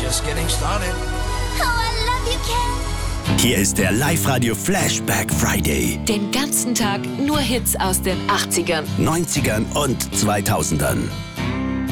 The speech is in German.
just getting started. Oh, I love you, Ken. Hier ist der Live-Radio Flashback Friday. Den ganzen Tag nur Hits aus den 80ern, 90ern und 2000ern.